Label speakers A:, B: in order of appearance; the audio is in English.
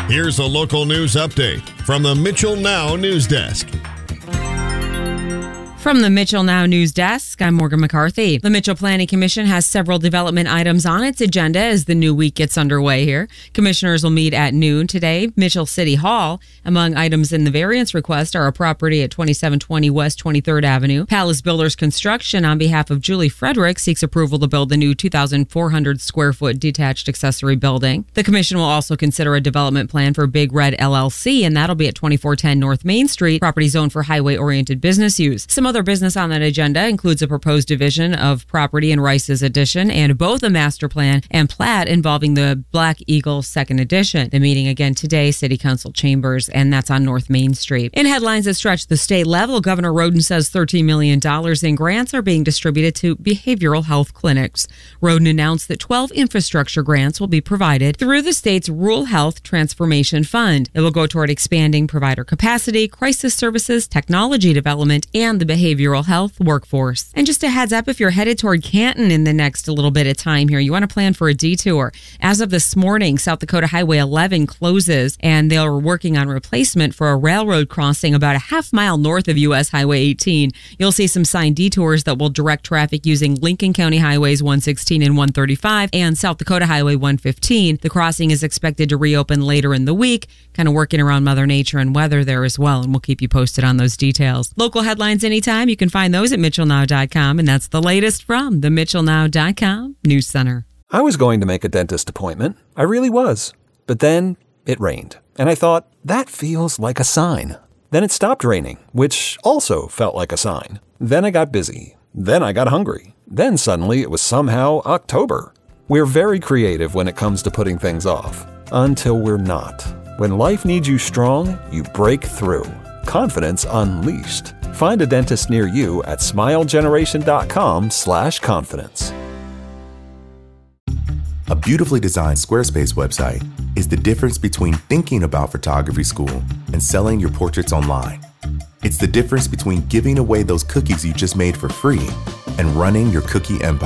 A: Here's a local news update from the Mitchell Now News Desk.
B: From the Mitchell Now News Desk, I'm Morgan McCarthy. The Mitchell Planning Commission has several development items on its agenda as the new week gets underway here. Commissioners will meet at noon today, Mitchell City Hall. Among items in the variance request are a property at 2720 West 23rd Avenue. Palace Builders Construction, on behalf of Julie Frederick, seeks approval to build the new 2,400 square foot detached accessory building. The commission will also consider a development plan for Big Red LLC, and that'll be at 2410 North Main Street, property zoned for highway-oriented business use. Some other business on that agenda includes a proposed division of property in Rice's Addition and both a master plan and plat involving the Black Eagle Second Edition. The meeting again today, City Council chambers, and that's on North Main Street. In headlines that stretch the state level, Governor Roden says $13 million in grants are being distributed to behavioral health clinics. Roden announced that 12 infrastructure grants will be provided through the state's Rural Health Transformation Fund. It will go toward expanding provider capacity, crisis services, technology development, and the behavioral health workforce. And just a heads up, if you're headed toward Canton in the next little bit of time here, you want to plan for a detour. As of this morning, South Dakota Highway 11 closes, and they're working on replacement for a railroad crossing about a half mile north of U.S. Highway 18. You'll see some signed detours that will direct traffic using Lincoln County Highways 116 and 135 and South Dakota Highway 115. The crossing is expected to reopen later in the week, kind of working around Mother Nature and weather there as well, and we'll keep you posted on those details. Local headlines anytime. You can find those at MitchellNow.com, and that's the latest from the MitchellNow.com News Center.
C: I was going to make a dentist appointment. I really was. But then it rained, and I thought, that feels like a sign. Then it stopped raining, which also felt like a sign. Then I got busy. Then I got hungry. Then suddenly it was somehow October. We're very creative when it comes to putting things off. Until we're not. When life needs you strong, you break through. Confidence unleashed. Find a dentist near you at smilegeneration.com/confidence.
D: A beautifully designed Squarespace website is the difference between thinking about photography school and selling your portraits online. It's the difference between giving away those cookies you just made for free and running your cookie empire.